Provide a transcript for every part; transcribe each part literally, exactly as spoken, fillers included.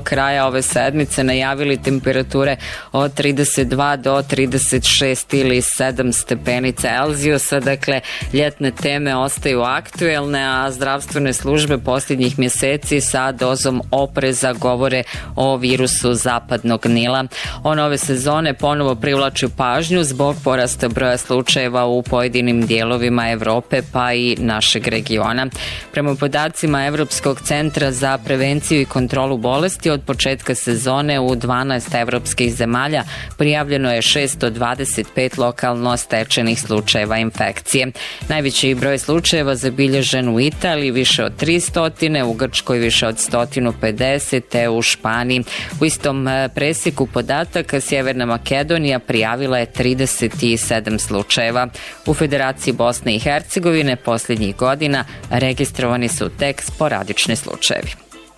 kraja ove sedmice najavili temperature od trideset dva do trideset šest ili sedam stepeni Celzijusa. Dakle, ljetne teme ostaju aktuelne, a zdravstvene službe posljednjih mjeseci sa dozom opreza govore o virusu zapadnog Nila. On ove sezone ponovo privlači pažnju zbog porasta broja slučajeva u pojedinim dijelovima Europe pa i našeg regiona. Prema podacima Evropskog centra za prevenciju i kontrolu bolesti, od početka sezone u dvanaest evropskih zemalja prijavljeno je šesto dvadeset pet lokalno stečenih slučajeva infekcije. Najveći broj slučajeva zabilježen u Italiji, više od tristo, u Grčkoj više od sto pedeset, te u Španiji. U istom presjeku podataka Sjeverna Makedonija prijavila je trideset sedam slučajeva. U Federaciji Bosne i Hercegovine posljednjih godina registrovani su tek sporadični slučajevi.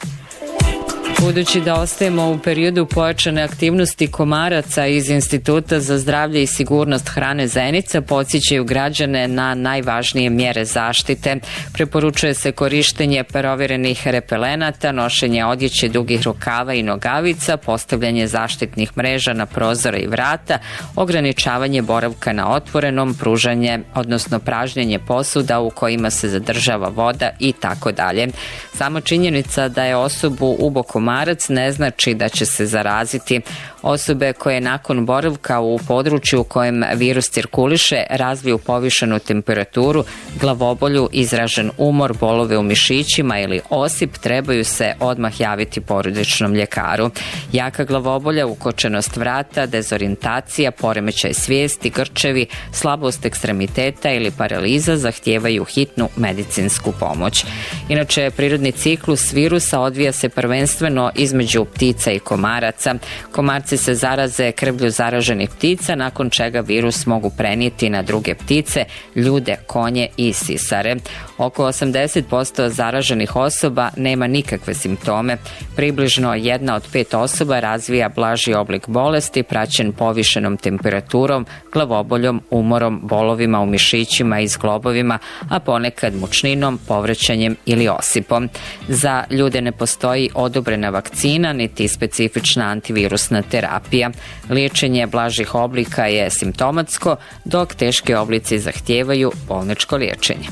Budući da ostajemo u periodu pojačane aktivnosti komaraca, iz Instituta za zdravlje i sigurnost hrane Zenica podsjećaju građane na najvažnije mjere zaštite. Preporučuje se korištenje provjerenih repelenata, nošenje odjeće dugih rukava i nogavica, postavljanje zaštitnih mreža na prozore i vrata, ograničavanje boravka na otvorenom, pružanje, odnosno pražnjenje posuda u kojima se zadržava voda i tako dalje. Samo činjenica da je osobu ubo komarac ne znači da će se zaraziti. Osobe koje nakon boravka u području u kojem virus cirkuliše razviju povišenu temperaturu, glavobolju, izražen umor, bolove u mišićima ili osip, trebaju se odmah javiti porodičnom ljekaru. Jaka glavobolja, ukočenost vrata, dezorijentacija, poremećaj svijesti, grčevi, slabost ekstremiteta ili paraliza zahtijevaju hitnu medicinsku pomoć. Inače, prirodni ciklus virusa odvija se prvenstveno između ptica i komaraca. Komarci se zaraze krvlju zaraženih ptica, nakon čega virus mogu prenijeti na druge ptice, ljude, konje i sisare. Oko osamdeset posto zaraženih osoba nema nikakve simptome. Približno jedna od pet osoba razvija blaži oblik bolesti praćen povišenom temperaturom, glavoboljom, umorom, bolovima u mišićima i zglobovima, a ponekad mučninom, povraćanjem ili osipom. Za ljude ne postoji odobrena vakcina niti specifična antivirusna terapija. Liječenje blažih oblika je simptomatsko, dok teški oblici zahtijevaju bolničko liječenje.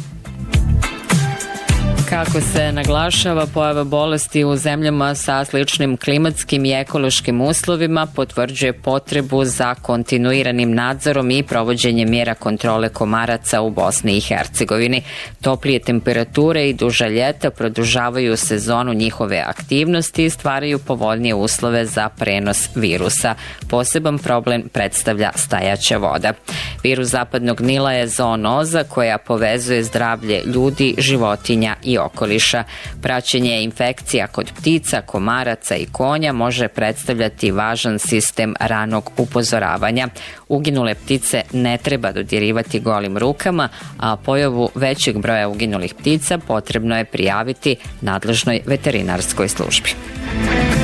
Kako se naglašava, pojava bolesti u zemljama sa sličnim klimatskim i ekološkim uslovima potvrđuje potrebu za kontinuiranim nadzorom i provođenjem mjera kontrole komaraca u Bosni i Hercegovini. Toplije temperature i duža ljeta produžavaju sezonu njihove aktivnosti i stvaraju povoljnije uslove za prenos virusa. Poseban problem predstavlja stajaća voda. Virus zapadnog Nila je zoonoza koja povezuje zdravlje ljudi, životinja i okoliša. Praćenje infekcija kod ptica, komaraca i konja može predstavljati važan sistem ranog upozoravanja. Uginule ptice ne treba dodirivati golim rukama, a pojavu većeg broja uginulih ptica potrebno je prijaviti nadležnoj veterinarskoj službi.